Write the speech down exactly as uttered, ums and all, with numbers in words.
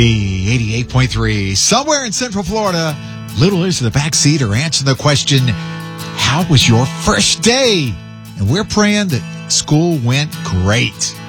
eighty-eight point three. Somewhere in Central Florida, Little is in the back seat are answering the question, how was your first day? And we're praying that school went great.